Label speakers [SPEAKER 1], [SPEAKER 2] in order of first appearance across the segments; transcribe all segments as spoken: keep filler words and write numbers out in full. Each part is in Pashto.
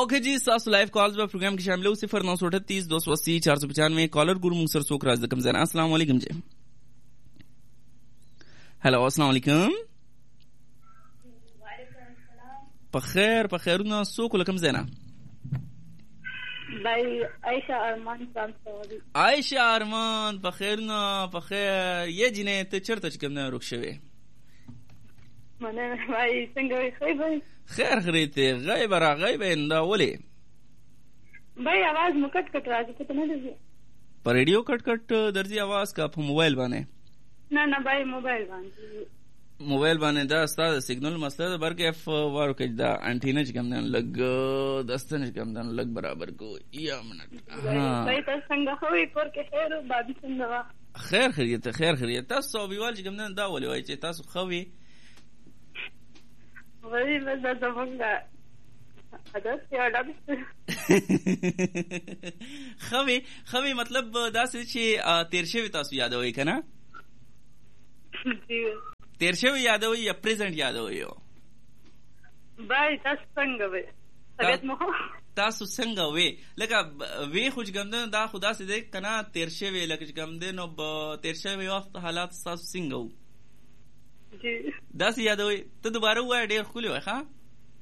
[SPEAKER 1] ओके जी, सास live calls पे प्रोग्राम की शामिल हो सिफर नौ सौ अठतीस दो सौ अस्सी चार सौ पचानवे कॉलर गुरु मुंगसर सोक राज दकम जना। अस्सलाम वालेकुम जी। हेलो अस्सलाम वालेकुम। बखैर बखैर ना सोक लकम जना
[SPEAKER 2] भाई आयशा अरमान फ्रॉम सऊदी।
[SPEAKER 1] आयशा अरमान बखैर ना बखैर ये जिने ते चरता चकम ना रुक शवे
[SPEAKER 2] मने भाई संगे खै भाई
[SPEAKER 1] खैर खरीते गायब रा गायब इंदा वले
[SPEAKER 2] भाई आवाज मुकट कट राजी पता नहीं दे
[SPEAKER 1] पर रेडियो कट कट दर्जी आवाज का मोबाइल बाने
[SPEAKER 2] ना ना भाई मोबाइल बाने
[SPEAKER 1] मोबाइल बाने दा उस्ताद सिग्नल मसला बर के एफ वार के दा एंटीना चकम ना लग दस्तन चकम ना लग बराबर को या मिनट हां
[SPEAKER 2] भाई तो संग होई कर के खैर बाबी संगवा
[SPEAKER 1] खैर खरीते खैर खरीते तासो बिवाल चकम ना दा वले वाई तासो खवी
[SPEAKER 2] वही बस दफंगा अदस या डब
[SPEAKER 1] खवी खवी मतलब दास छी तेरशे तासो याद होई कना
[SPEAKER 2] जी
[SPEAKER 1] तेरशे याद होई या प्रेजेंट याद होई हो
[SPEAKER 2] भाई तास संग वे तबेत मो
[SPEAKER 1] तासो संग वे लका वे खुश गमदे दा खुदा से देख कना तेरशे वे लक गमदे नो तेरशे वे वक्त हालात तासो सिंग हो
[SPEAKER 2] जी
[SPEAKER 1] दस याद होई तो दोबारा हुआ डेढ़ खुले है हां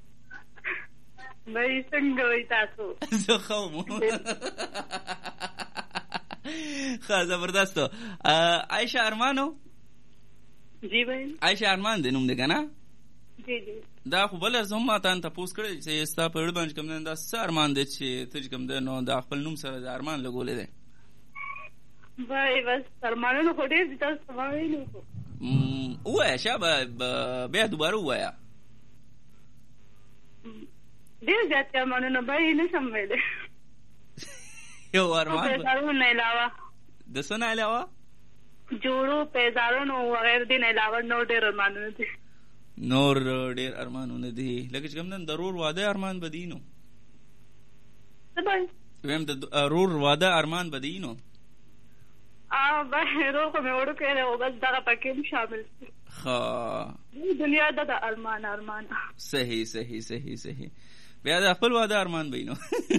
[SPEAKER 2] भाई संग होई तासो
[SPEAKER 1] जो खाओ खा जबरदस्त आयशा अरमानो
[SPEAKER 2] जी भाई
[SPEAKER 1] आयशा अरमान दे नुम दे गाना
[SPEAKER 2] जी जी
[SPEAKER 1] دا خو بل زما ما تان تاسو کړی چې ستا په اړه باندې کوم نه دا ارمان دي چې ته کوم ده نو دا خپل نوم سره د ارمان لګولې ده
[SPEAKER 2] भाई बस ارمانونو خو ډېر دي تاسو وایي نو
[SPEAKER 1] وای شابه بیا دوباره وایا
[SPEAKER 2] ډېر زیات ارمانونه به نه سم ویلې
[SPEAKER 1] یو ارمان
[SPEAKER 2] پیزارونو نه علاوه
[SPEAKER 1] د څه نه علاوه
[SPEAKER 2] جوړو پیزارونو وغیر دین علاوه نو ډېر ارمانونه دي
[SPEAKER 1] نور ډېر ارمانونه دي لکه کوم نن ضرور واده ارمان بدینو
[SPEAKER 2] سبای
[SPEAKER 1] ویم د ضرور واده ارمان بدینو
[SPEAKER 2] ا به روح مې وړو کړه او بس دا پکې شامل
[SPEAKER 1] ها
[SPEAKER 2] دنیا د ارمان ارمان
[SPEAKER 1] صحیح صحیح صحیح صحیح بیا د خپل واده ارمان بینو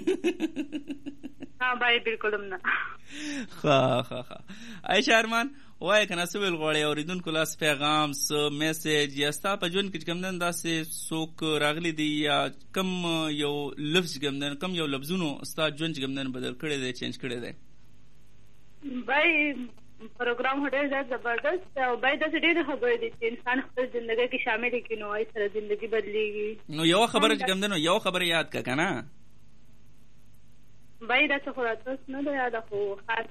[SPEAKER 2] ها بھائی بالکل نه
[SPEAKER 1] ها ها ها عائشہ ارمان وای کنه سویل غوړی اوریدونکو لاس پیغام س میسج یا ستا په جون کې کوم نن داسې سوک راغلی دی یا کم یو لفظ کوم نن کم یو لفظونو ستا جون کوم نن بدل کړی دی چینج کړی دی
[SPEAKER 2] भाई प्रोग्राम هډه زړه زبردست او باید د دې خبرې دي چې انسان خپل ژوند کې شامل کړي نو یې سره ژوندۍ بدلېږي
[SPEAKER 1] نو یو خبره چې کوم نو یو خبره یاد کا کنه
[SPEAKER 2] भाई دا څه خلاص نه دا یاد خو خاص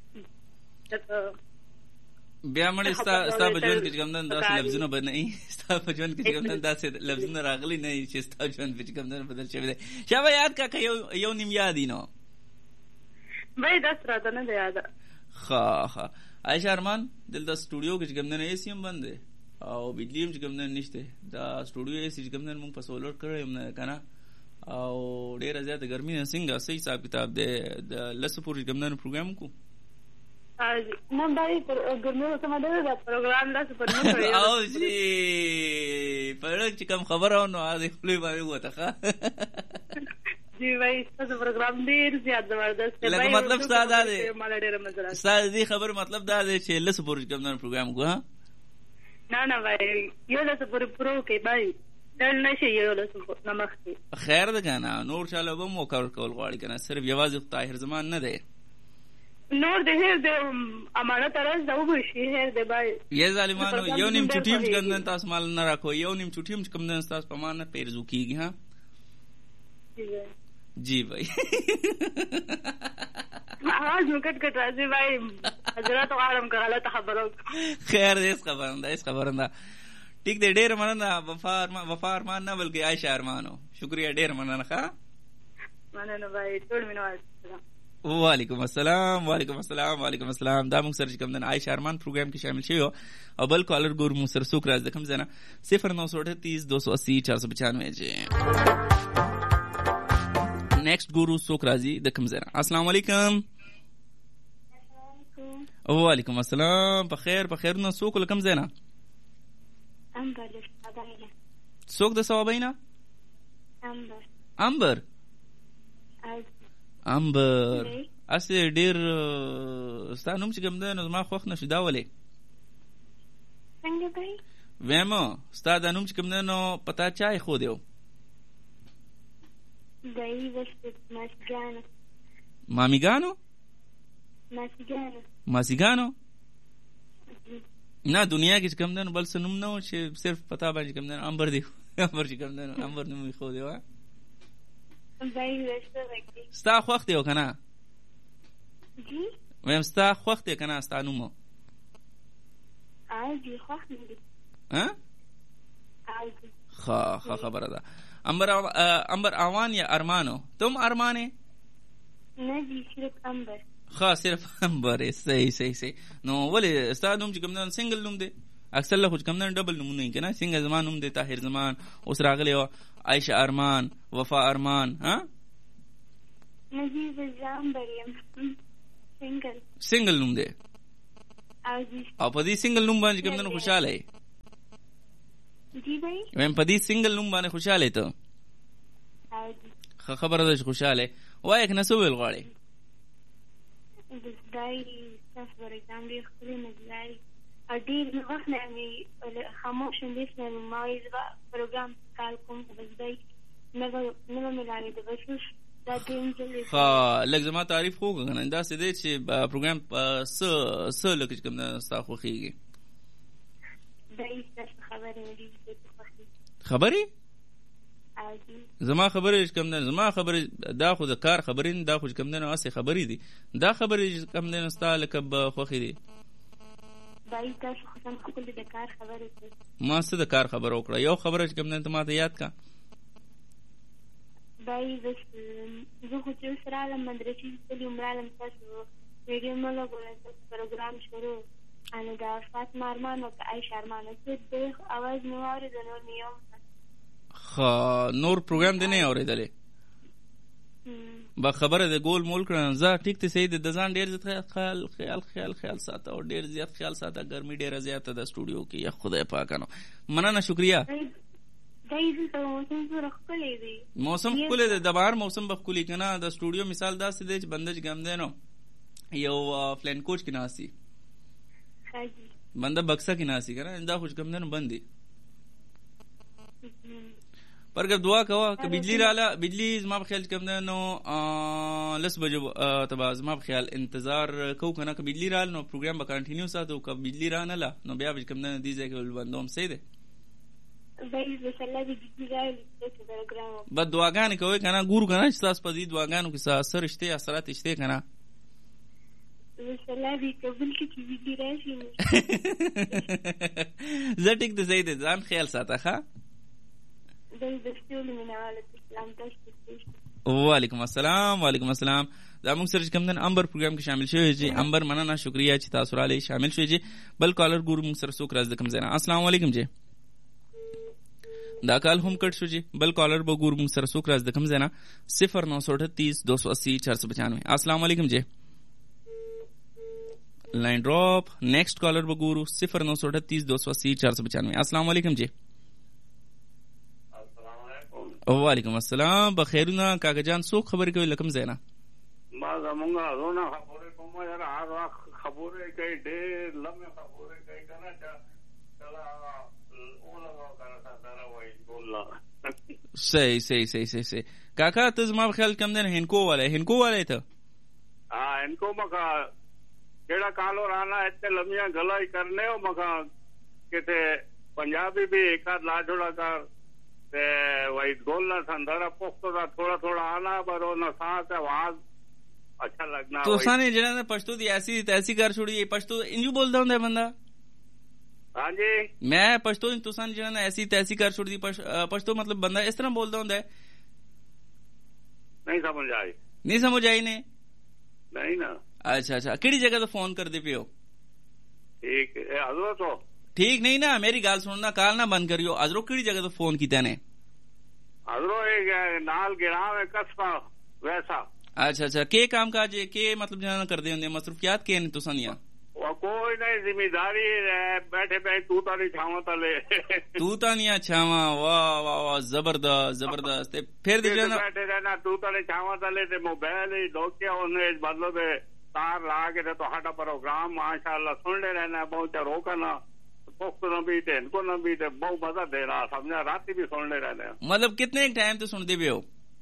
[SPEAKER 1] بیا مړ ستا ستا په ژوند کې کوم نن داسې لفظونه بنئ ستا په ژوند کې کوم نن داسې لفظونه راغلي نه چې ستا ژوند کې کوم نن بدل شوی دی شابه یاد کا یو یو نیم یاد نو
[SPEAKER 2] भाई दस रात ने दे आदा
[SPEAKER 1] خا خا عائشہ ارمان دل دا سټوډیو کې کوم نه ایسیم باندې او بجلیم چې کوم نه نشته دا سټوډیو ایسی چې کوم نه موږ په سولر کړم نه کنه او ډیره زیاته ګرمي نه څنګه صحیح حساب کتاب دی د لسپور کوم نه پروګرام کو
[SPEAKER 2] आज ना भाई ګرمي سم ده دا پروګرام لاس پر نه کړی
[SPEAKER 1] او جی پرړ چې کوم خبره نو اځي خپل باندې وته
[SPEAKER 2] जी भाई इसका प्रोग्राम ډیر زیات زبردست
[SPEAKER 1] ہے भाई مطلب ساده دی
[SPEAKER 2] مال ډیر مزه راځي
[SPEAKER 1] ساده دی خبر مطلب دا دی چې لس پور کوم نه پروګرام کو ها
[SPEAKER 2] نه نه भाई یو لس پور پرو کې भाई دل نشي یو لس نمخ
[SPEAKER 1] خیر ده کنه نور چاله به مو کار کول غواړي کنه صرف یوازې طاهر زمان نه دی
[SPEAKER 2] نور ده هر ده امانت راز دا وبشي هر ده भाई
[SPEAKER 1] یې ظالمانو یو نیم چټیم څنګه تاسو مال نه راکو یو نیم چټیم کوم نه تاسو په مان نه پیرزو کیږي ها जी भाई
[SPEAKER 2] आवाज में कट कट राजी भाई حضرات عالم کا غلط خبرو
[SPEAKER 1] خیر دې خبرنده اس خبرنده ٹھیک دې ډېر مننه وفار وفار مان نه بلکې عائشہ ارمانو شکریہ ډېر مننه ښه
[SPEAKER 2] مننه भाई ټول مینوال
[SPEAKER 1] وعلیکم السلام وعلیکم السلام وعلیکم السلام دا موږ سره کوم د عائشہ ارمان پروګرام کې شامل شوی او بل کالر ګور موږ سره سوک راز د کوم زنه صفر نو سو اٹھتیس دو سو اسی چار سو پچانوے جی نیکسٹ گورو سوک رازی د کوم زنه السلام علیکم وعلیکم السلام بخیر بخیر نو سوک لکم زنه
[SPEAKER 2] امبر
[SPEAKER 1] سوک د ثوابینا
[SPEAKER 2] امبر
[SPEAKER 1] امبر امبر اصل ډیر ستا نوم چې کوم دی نو زما خوښ نشو دا ولې
[SPEAKER 2] څنګه بھائی
[SPEAKER 1] ویمه ستا دا نوم چې کوم دی نو پتا چا یې خو دیو
[SPEAKER 2] بھائی بس ماسیګانو
[SPEAKER 1] مامیګانو
[SPEAKER 2] ماسیګانو
[SPEAKER 1] ماسیګانو نه دنیا کې چې کوم دی نو بل څه نوم نه و چې صرف پتا باندې کوم دی امبر دی امبر چې کوم دی نو امبر نوم یې خو دیو
[SPEAKER 2] بھائی وسته وکړي
[SPEAKER 1] ستا خوښ دی کنه
[SPEAKER 2] جی
[SPEAKER 1] ویم ستا خوښ دی کنه ستا نوم
[SPEAKER 2] آ جی خوښ دی
[SPEAKER 1] ها
[SPEAKER 2] آ جی
[SPEAKER 1] خا خا خبره ده امبر امبر اوان یا ارمانو تم ارمانه
[SPEAKER 2] نه جی صرف امبر
[SPEAKER 1] خا صرف امبر صحیح صحیح صحیح نو ولې ستا نوم چې کوم نه سنگل نوم دی اکثر له خو کوم نه ډبل نوم نه کنه سنگل زمان نوم دی طاهر زمان اوس راغلی عائشہ ارمان وفا ارمان ها
[SPEAKER 2] نجیب امبر یم سنگل
[SPEAKER 1] سنگل نوم دی
[SPEAKER 2] او جی
[SPEAKER 1] او په دې سنگل نوم باندې کوم نه خوشاله یې
[SPEAKER 2] جی بھائی
[SPEAKER 1] ویم په دې سنگل نوم باندې خوشاله ته
[SPEAKER 2] او جی
[SPEAKER 1] خبره ده خوشاله وای کنه سو ویل غواړي
[SPEAKER 2] بس دای تاسو ورته دې خپل مزاري اډیر وخت نه مې خاموش اندیش نه ما یې پروګرام کال کوم بس دای نه نه مې لاري د بسوس دا دې
[SPEAKER 1] ها لږ زما تعریف خو غنه دا څه دی چې پروګرام س س لکه کوم نه ستا خو خيږي
[SPEAKER 2] دای تاسو خبرې ولې
[SPEAKER 1] خبرې زما خبرې کوم نه زما خبرې دا خو د کار خبرې دا خو کوم نه اسې خبرې دي دا خبرې کوم نه ستا لکه خو خيږي
[SPEAKER 2] دای تاسو خو خپل د کار خبرې
[SPEAKER 1] ما څه د کار خبر وکړه یو خبره چې کوم نه ته ماته یاد کا
[SPEAKER 2] دای بس زه خو چې سره علم مدرسې په عمرالم تاسو ویډیو مله غوړم پروګرام شروع ان دا فاطمه ارمان او عائشہ ارمان څه د اواز نو اوري د نور نیوم
[SPEAKER 1] خا نور پروګرام دی نه اوریدلې با خبره د ګول مول کړه زه ټیک ته سید د ځان ډیر زیات خیال خیال خیال خیال ساته او ډیر زیات خیال ساته ګرمي ډیر زیات د سټوډیو کې یا خدای پاکانو مننه شکریا
[SPEAKER 2] دای دې ته موسم سره خپلې دی
[SPEAKER 1] موسم خپلې دی د بهر موسم بخولي کنه د سټوډیو مثال داسې دی چې بندج ګم دی نو یو فلین کوچ کې ناسي
[SPEAKER 2] خاجي
[SPEAKER 1] بنده بکسا کې ناسي کنه دا خوش ګم دی نو بندي پر ګر دعا کوا که بجلی رااله بجلی زما په خیال کم نه نو لس بجو تبا زما په خیال انتظار کو کنه که بجلی رااله نو پروګرام به کنټینیو ساتو که بجلی را نه لا نو بیا به کم نه دی ځای کې بندوم سي ده
[SPEAKER 2] بای به الله دې بجلی رااله چې پروګرام
[SPEAKER 1] بد دعاګانې کوي کنه ګورو کنه چې تاسو په دې دعاګانو کې اثر شته اثرات شته کنه
[SPEAKER 2] وسلا دې قبول کې چې بجلی راشي
[SPEAKER 1] زه ټیک دې زید ځان خیال ساته ښه وعلیکم السلام وعلیکم السلام دا موږ سره کوم نن امبر پروګرام کې شامل شوی جی امبر مننه شکریا چې تاسو را لې شامل شوی جی بل کالر ګور موږ سره څوک راز د کوم زنه السلام علیکم جی دا کال هم کټ شو جی بل کالر به ګور موږ سره څوک راز د کوم زنه صفر نو سو اٹھتیس دو سو اسی چار سو پچانوے السلام علیکم جی लाइन ड्रॉप नेक्स्ट कॉलर बगुरु सिफर नौ सौ अठतीस दो सौ अस्सी चार सौ पचानवे अस्सलाम वालेकुम जी वालेकुम अस्सलाम बखैरुना काका जान सो खबर कोई लकम ज़ैना
[SPEAKER 3] मा जमुंगा रोना खबरे को म यार हर वक्त खबरे कई डे लम्बे खबरे कई करना चला ओला करना था तारा वही बोलना
[SPEAKER 1] सही सही सही सही सही काका तुझमा ख्याल कम दिन हिनको वाले हिनको वाले था
[SPEAKER 3] हां इनको मका केड़ा कालो राना इतने लमिया गलाई करने हो मका केते पंजाबी भी एकाद लाजोड़ा कर ते वही बोलना संदरा पोस्तो दा थोड़ा थोड़ा आना बरो ना साथ आवाज अच्छा लगना
[SPEAKER 1] तो साने जरा ने पश्तो दी ऐसी तैसी कर छोड़ी पश्तो इंजू बोलदा हुंदा बंदा
[SPEAKER 3] हां जी
[SPEAKER 1] मैं पश्तो इन तो साने जरा ने ऐसी तैसी कर छोड़ी दी पश्तो मतलब बंदा इस तरह बोलदा हुंदा है
[SPEAKER 3] नहीं समझ आई
[SPEAKER 1] नहीं समझ आई ने
[SPEAKER 3] नहीं ना
[SPEAKER 1] अच्छा अच्छा केड़ी जगह तो फोन कर दे पियो
[SPEAKER 3] ठीक है अजरो तो
[SPEAKER 1] ठीक नहीं ना मेरी गाल सुनना काल ना बंद करियो अजरो केड़ी जगह तो फोन की तने
[SPEAKER 3] अजरो एक नाल गिराव है कसबा वैसा
[SPEAKER 1] अच्छा अच्छा के काम काज के मतलब जाना कर दे होंदे मसरूफियात के ने तुसा निया
[SPEAKER 3] वो कोई नहीं जिम्मेदारी बैठे बैठे तू तारी छावा तले
[SPEAKER 1] तू तानिया छावा वाह वाह वाह जबरदस्त जबरदस्त फिर दे ना
[SPEAKER 3] बैठे रहना तू तारे छावा तले ते मोबाइल ही डोके उन्हें मतलब तार ला के तो हटा प्रोग्राम माशाल्लाह सुनने रहना बहुत रोकना पुख्त न भी थे इनको न भी थे बहुत मजा दे रहा समझा रात भी सुनने रहने
[SPEAKER 1] मतलब कितने टाइम तो सुनते भी हो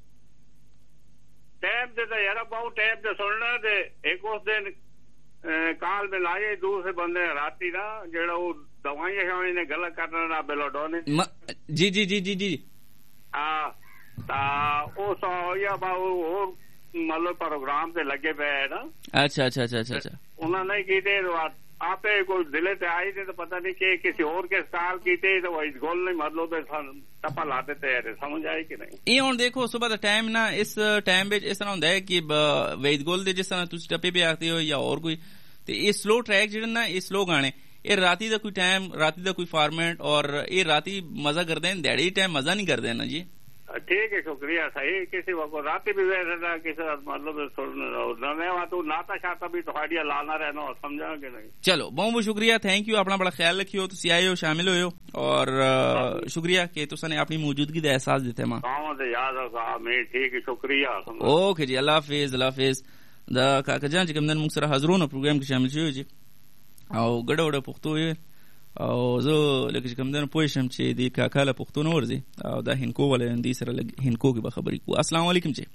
[SPEAKER 3] टाइम से तो यार बहुत टाइम से सुनना थे एक उस दिन काल में लाए दूसरे बंदे राती ना जेड़ा वो दवाइयां शवाइयां ने गलत करना ना बेलोडोने
[SPEAKER 1] जी जी जी जी जी
[SPEAKER 3] हाँ ता वो सो या बाबू और मतलब प्रोग्राम पे लगे पे है ना
[SPEAKER 1] अच्छा अच्छा अच्छा अच्छा अच्छा
[SPEAKER 3] उन्होंने नहीं की थे आपे कोई दिले से आई थे तो पता नहीं कि किसी और के साल की थे तो वही गोल नहीं मतलब टप्पा ला देते हैं समझ आए कि नहीं
[SPEAKER 1] ये हुण देखो सुबह दा टाइम ना इस टाइम विच इस तरह हुंदा है कि वहीद गोल दे जिस तरह तुसीं टप्पे पे आखदे हो या और कोई ते ये स्लो ट्रैक जेहड़े ना ये स्लो गाने ये राती दा कोई टाइम राती दा कोई फॉर्मेट और ये राती मजा करदे हैं दिहाड़ी टाइम मजा नहीं करदे ना जी
[SPEAKER 3] ठीक है शुक्रिया सही किसी वक्त रात भी वैसे ना किसी मतलब तू नाता शाता भी थोड़ी लाना रहना समझा कि नहीं
[SPEAKER 1] चलो बहुत बहुत शुक्रिया थैंक यू अपना बड़ा ख्याल रखियो तुसी आए हो शामिल हो और शुक्रिया कि तुसाने अपनी मौजूदगी दा एहसास दिते मां
[SPEAKER 3] याद रखा मैं ठीक है शुक्रिया
[SPEAKER 1] ओके जी अल्लाह हाफिज अल्लाह हाफिज दा काका जान जी कमदन मुक्सर हाजरों प्रोग्राम के शामिल छो जी او ګډه وډه پښتو یې او زه لکه چې کوم دنه پوه شم چې د کاکا له پښتو نه ورځي او دا هینکو ولې اندې سره لګ هینکو کې به خبرې کوو السلام علیکم جی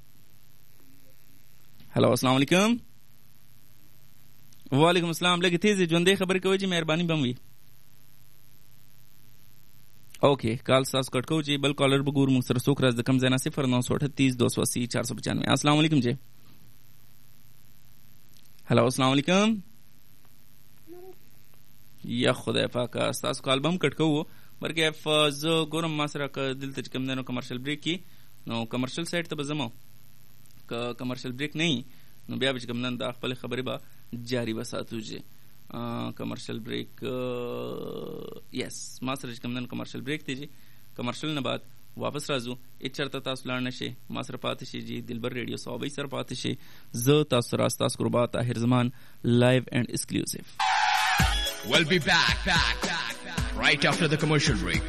[SPEAKER 1] هلو السلام علیکم وعلیکم السلام لګ تیزه ژوندې خبرې کوي چې مهرباني بم وي اوکے کال ساس کټ کو جی بل کالر بګور مو سره سوک راز د کم زینا صفر نو سو اٹھتیس دو سو اسی چار سو پچانوے السلام علیکم جی هلو السلام علیکم یا خدای پاک تاسو کال بم کټ کوو برګه فز ګورم ما سره ک دلته کم دنو کمرشل بریک کی نو کمرشل سایت ته بزمو ک کمرشل بریک نه نو بیا به کم نن د خپل خبرې با جاری وساتو جی کمرشل بریک یس ما سره کم دنو کمرشل بریک دی جی کمرشل نه بعد واپس راځو اچرته تاسو لاړ نشي ما سره پاتې شي جی دلبر ریډیو صوبې سره پاتې شي زه تاسو راست تاسو قربات طاهر زمان لایو اینڈ ایکسکلوسیو.
[SPEAKER 4] We'll be back, back, back, back right after the commercial break.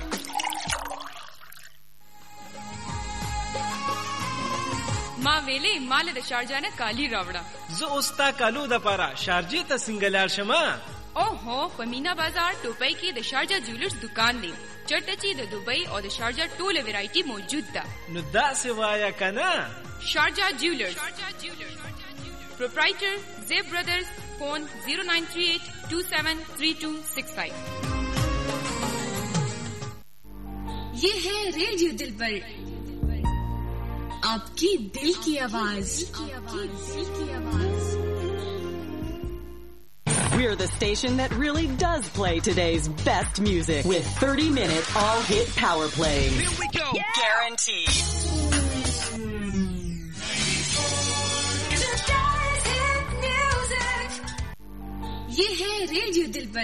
[SPEAKER 5] ما ویلې مال د شارجه نه کالی راوړه
[SPEAKER 6] زه اوستا کالو د پاره شارجه ته سنگلار شمه
[SPEAKER 5] او هو پمینا بازار ټوپۍ کې د شارجه جولرز دکان دی چرته چې د دوبۍ او د شارجه ټوله ویرایټي موجود ده
[SPEAKER 6] نو دا سوایا کنه
[SPEAKER 5] شارجه جولرز Proprietor Zeb Brothers phone zero nine three eight two seven three two six five.
[SPEAKER 7] ये है रेडियो दिलबर आपकी दिल की आवाज आपकी दिल की आवाज.
[SPEAKER 8] We're the station that really does play today's best music with thirty minute all hit power play.
[SPEAKER 4] Here we go.
[SPEAKER 8] Yeah. Guaranteed.
[SPEAKER 7] ये है रेडियो दिलबर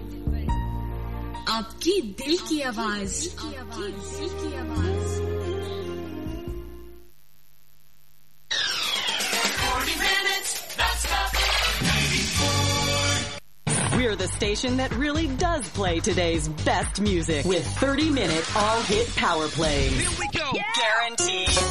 [SPEAKER 7] आपकी दिल की आवाज आपकी दिल की आवाज.
[SPEAKER 8] We're the station that really does play today's best music with thirty minute all hit power play.
[SPEAKER 4] Here we go.
[SPEAKER 8] Yeah. Guaranteed.